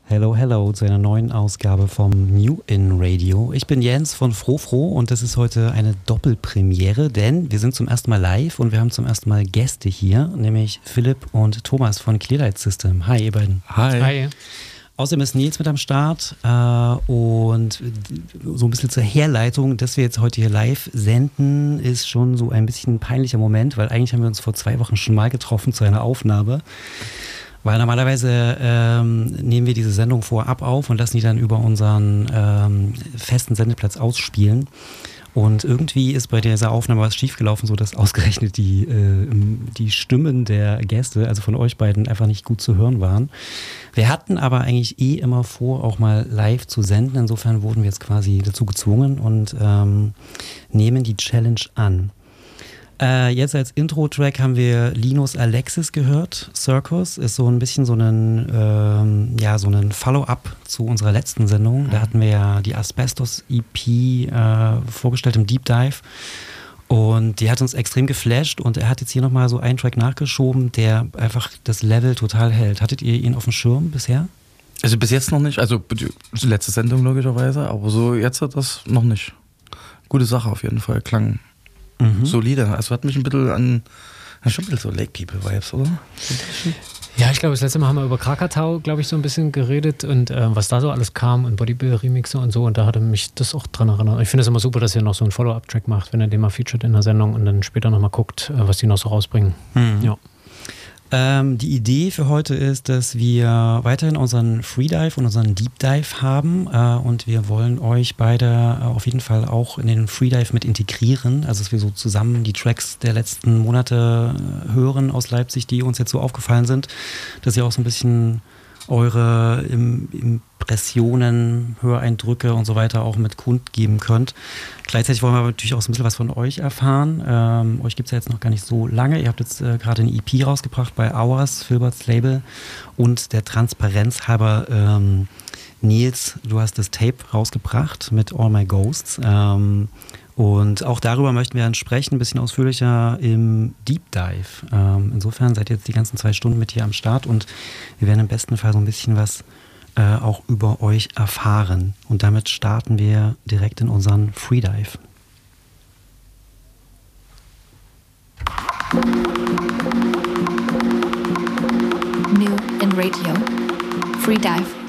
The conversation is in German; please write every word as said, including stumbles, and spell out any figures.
Hello, hello zu einer neuen Ausgabe vom New In Radio. Ich bin Jens von Frofro und das ist heute eine Doppelpremiere, denn wir sind zum ersten Mal live und wir haben zum ersten Mal Gäste hier, nämlich Philipp und Thomas von Clearlight System. Hi, ihr beiden. Hi. Hi. Außerdem ist Nils mit am Start äh, und so ein bisschen zur Herleitung, dass wir jetzt heute hier live senden, ist schon so ein bisschen ein peinlicher Moment, weil eigentlich haben wir uns vor zwei Wochen schon mal getroffen zu einer Aufnahme. Weil normalerweise ähm, nehmen wir diese Sendung vorab auf und lassen die dann über unseren ähm, festen Sendeplatz ausspielen. Und irgendwie ist bei dieser Aufnahme was schiefgelaufen, so dass ausgerechnet die, äh, die Stimmen der Gäste, also von euch beiden, einfach nicht gut zu hören waren. Wir hatten aber eigentlich eh immer vor, auch mal live zu senden. Insofern wurden wir jetzt quasi dazu gezwungen und ähm, nehmen die Challenge an. Äh, jetzt als Intro-Track haben wir Linus Alexis gehört. Circus ist so ein bisschen so ein, ähm, ja, so ein Follow-up zu unserer letzten Sendung. Da hatten wir ja die Asbestos-E P äh, vorgestellt im Deep Dive. Und die hat uns extrem geflasht und er hat jetzt hier nochmal so einen Track nachgeschoben, der einfach das Level total hält. Hattet ihr ihn auf dem Schirm bisher? Also bis jetzt noch nicht, also die letzte Sendung logischerweise, aber so jetzt hat das noch nicht. Gute Sache auf jeden Fall, klang mhm. solide. Also hat mich ein bisschen an, schon ein bisschen so Lake People Vibes, oder? Ja, ich glaube, das letzte Mal haben wir über Krakatau, glaube ich, so ein bisschen geredet und äh, was da so alles kam und Bodybuild-Remixe und so und da hatte mich das auch dran erinnert. Ich finde es immer super, dass ihr noch so einen Follow-up-Track macht, wenn ihr den mal featured in der Sendung und dann später nochmal guckt, äh, was die noch so rausbringen. Mhm. Ja. Ähm, die Idee für heute ist, dass wir weiterhin unseren Freedive und unseren Deep Dive haben äh, und wir wollen euch beide äh, auf jeden Fall auch in den Freedive mit integrieren, also dass wir so zusammen die Tracks der letzten Monate äh, hören aus Leipzig, die uns jetzt so aufgefallen sind, dass ihr auch so ein bisschen eure Im- Impressionen, Höreindrücke und so weiter auch mit kundgeben könnt. Gleichzeitig wollen wir natürlich auch so ein bisschen was von euch erfahren. Ähm, euch gibt es ja jetzt noch gar nicht so lange. Ihr habt jetzt äh, gerade eine E P rausgebracht bei Hours, Filberts Label und der Transparenz halber ähm, Nils, du hast das Tape rausgebracht mit All My Ghosts. Ähm, Und auch darüber möchten wir dann sprechen, ein bisschen ausführlicher im Deep Dive. Ähm, insofern seid ihr jetzt die ganzen zwei Stunden mit hier am Start und wir werden im besten Fall so ein bisschen was äh, auch über euch erfahren. Und damit starten wir direkt in unseren Freedive. New in Radio. Freedive.